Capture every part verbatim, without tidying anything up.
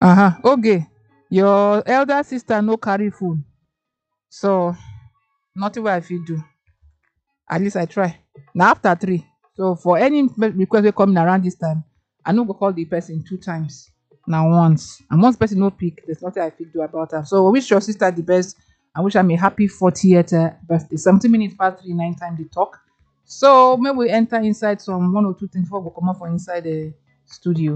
Uh-huh. Okay. Your elder sister no carry phone. So nothing what I fit do. At least I try. Now after three. So for any me- request wey coming around this time, I no go call the person two times. Now once. And once person no pick, there's nothing I fit do about her. So I wish your sister the best. I wish I'm a happy fortieth uh, birthday. seventeen minutes past three, nine time they talk. So maybe we enter inside some one or two things before we come out for inside the studio.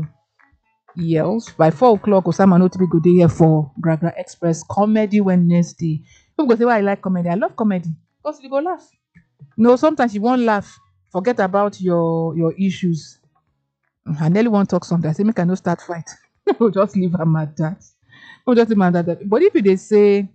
Yes, by four o'clock, Osama no to be good day here for Gragra Express Comedy Wednesday. People go say why I like comedy. I love comedy because you go laugh. No, sometimes you won't laugh. Forget about your your issues. I nearly want to talk something. I say make I no start fight. We'll just leave am at that. We'll just leave am at that. But if you they say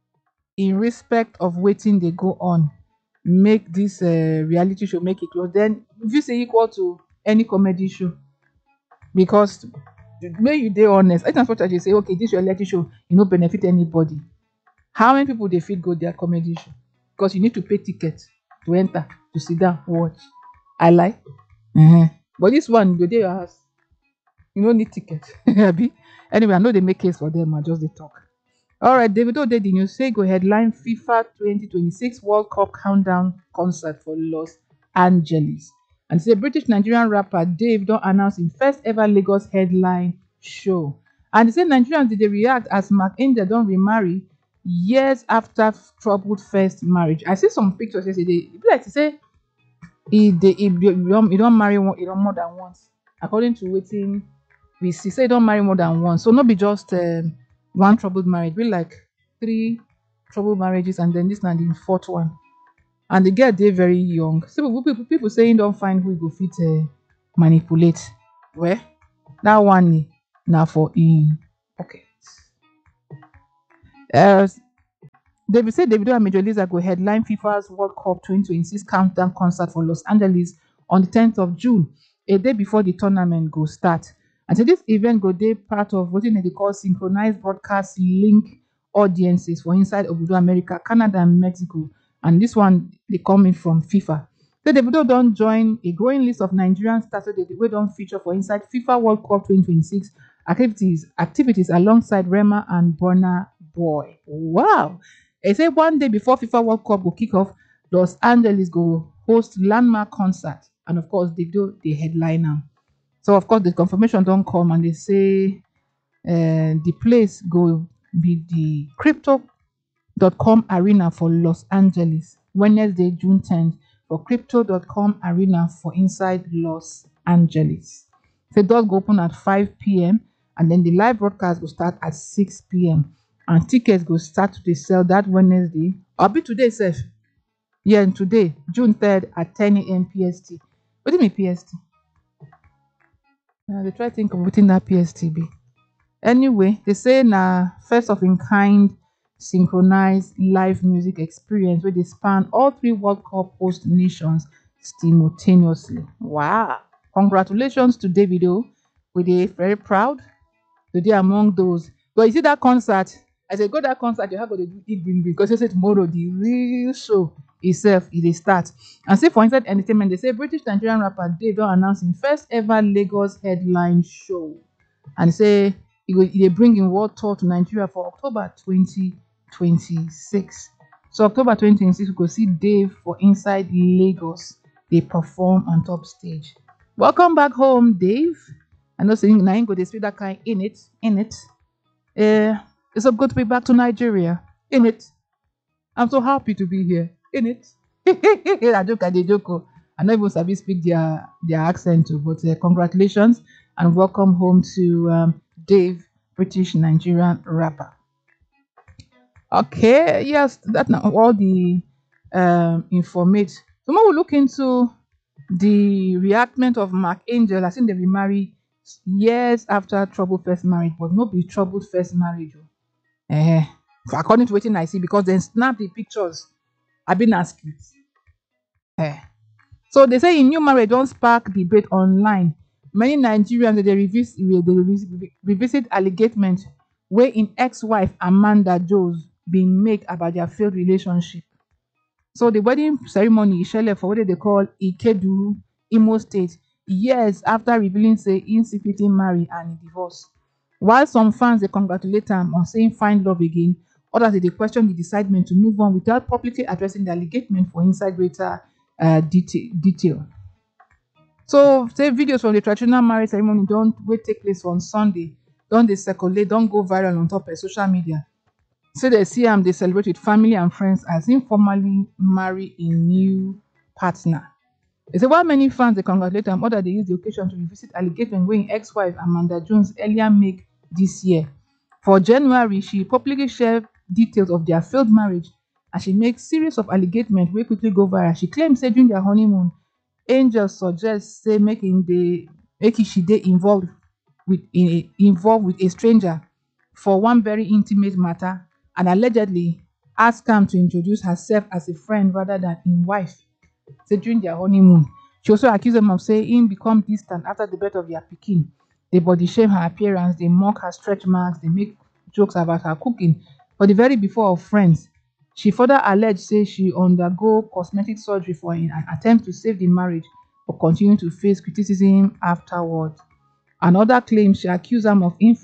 in respect of waiting they go on, make this uh, reality show make it close, then if you say equal to any comedy show, because may you dey honest, I transport you say okay this reality show you no benefit anybody. How many people dey fit go their comedy show? Because you need to pay ticket to enter, to sit down watch. I lie. um but this one you go dey your house, you no need ticket. Abi, anyway, I no dey make case for them. I just dey talk. Alright, Davido dey di news say go headline FIFA twenty twenty-six World Cup countdown concert for Los Angeles. And say British Nigerian rapper Dave don announce im first ever Lagos headline show. And e say Nigerians dey dey react as Mark Angel don remarry years after troubled first marriage. I see some pictures yesterday. E be like say e dey e don e don marry one e don more than once. According to wetin we see, say e don marry more than once. So no be just um one troubled marriage, be like three troubled marriages, and then this na the fourth one. And the girl dey very young. So people people, people say e don find who e go fit uh, manipulate. Well, that one eh, na for im pocket. Uh, David say Davido and Major Lazer go headline FIFA's World Cup twenty twenty-six countdown concert for Los Angeles on the tenth of June, a day before the tournament go start. And so this event go dey part of wetin dem dey call synchronized broadcast link audiences for inside Obodo America, Canada and Mexico. And this one dey coming from FIFA. So Davido don join a growing list of Nigerian stars wey dey- wey don feature for inside FIFA World Cup twenty twenty-six activities activities alongside Rema and Burna Boy. Wow! They say one day before FIFA World Cup will kick off, Los Angeles go host landmark concert, and of course they do the headliner. So of course the confirmation don't come, and they say uh, the place go be the crypto dot com arena for Los Angeles, Wednesday June tenth for crypto dot com arena for inside Los Angeles. The doors go open at five p m and then the live broadcast will start at six p m and tickets go start to dey sell that Wednesday. Or be today sef. Yeah, and today, June third at ten a m P S T. What do you mean P S T? Uh, they try to think of wetin that P S T be. Anyway, they say na first of im kind synchronized live music experience where they span all three World Cup host nations simultaneously. Wow. Congratulations to Davido. We dey very proud to dey among those. But you see that concert, I said go that concert, you have to do it bring because you say tomorrow the real show itself e dey start. And say for inside entertainment, they say British Nigerian rapper Dave don announce im first ever Lagos headline show. And say e go e dey bring im world tour to Nigeria for October twenty twenty-six. So October twenty twenty-six, we go see Dave for inside Lagos. They perform on top stage. Welcome back home, Dave. I know saying na him go dey speak that kind in it, in it. Uh, it's so good to be back to Nigeria. In it. I'm so happy to be here. In it. I joke, I dey joke. Oh. I know even sabi speak their their accent too, but uh, congratulations and welcome home to um, Dave, British Nigerian rapper. Okay, yes, that's now all the um informate. So now we look into the reactment of Mark Angel. I think they remarry years after troubled first marriage, but no be troubled first marriage. Eh, according to wetin I see, because they snap the pictures. I been asked it. Eh. So they say in new marriage don't spark debate online. Many Nigerians they revisit, they revisit, revisit allegation where in ex-wife Amanda Jones been make about their failed relationship. So the wedding ceremony is shele for what they call Ikedu, Imo State, years after revealing say in secretly married and he divorced. While some fans they congratulate am on saying find love again, others dey dey question the decidement to move on without publicly addressing the allegation for inside greater uh, detail. detail. So say videos from the traditional marriage ceremony don wey take place on Sunday don dey circulate, don go viral on top of social media. Say they see am dey celebrate with family and friends as im formally marry im new partner. They say while many fans dey congratulate am, others dey use the occasion to revisit allegations wey im ex-wife Amanda Jones earlier make this year. For January, she publicly shared details of their failed marriage and she make series of allegations wey quickly go viral. She claimed say during their honeymoon, Angel suggest say make im dey make she dey involved with a involved with a stranger for one very intimate matter and allegedly ask am to introduce herself as a friend rather than im wife. Say during their honeymoon, she also accused them of saying im become distant after the birth of their pikin. They body shame her appearance, they mock her stretch marks, they make jokes about her cooking. For the very before of friends, she further alleged say she undergo cosmetic surgery for an attempt to save the marriage, but continue to face criticism afterward. Another claim she accused am of influence